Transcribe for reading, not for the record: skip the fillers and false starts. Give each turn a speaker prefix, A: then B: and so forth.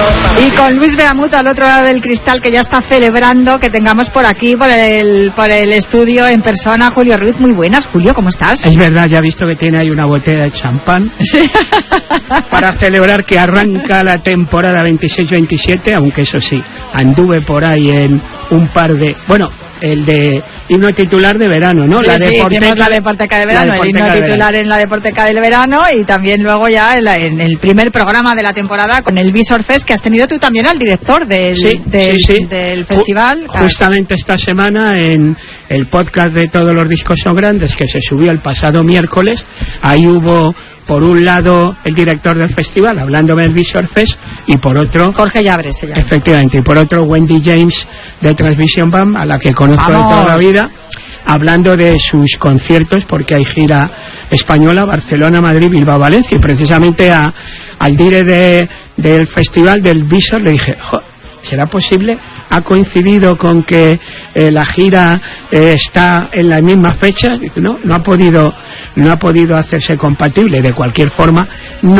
A: Y con Luis Beamuto al otro lado del cristal, que ya está celebrando que tengamos por aquí, por el estudio en persona, Julio Ruiz. Muy buenas, Julio, ¿cómo estás?
B: Es verdad, ya he visto que tiene ahí una botella de champán.
A: Sí.
B: Para celebrar que arranca la temporada 26-27, aunque eso sí, anduve por ahí en un par de... Bueno, el de himno titular de verano, ¿no?
A: Sí, la Deporteca de verano, el himno titular en la Deporteca del verano, y también luego ya en el primer programa de la temporada con el Visor Fest, que has tenido tú también al director del festival.
B: Justamente esta semana en el podcast de Todos los discos son grandes, que se subió el pasado miércoles, ahí hubo por un lado el director del festival hablándome del Visor Fest, y por otro
A: Jorge Llabres se llama.
B: Efectivamente, y por otro Wendy James de Transmission BAM, a la que conozco de toda la vida, hablando de sus conciertos, porque hay gira española, Barcelona, Madrid, Bilbao, Valencia, y precisamente al dire del festival del Visor le dije, ¿será posible? ¿Ha coincidido con que la gira está en la misma fecha? No ha podido hacerse compatible. De cualquier forma, no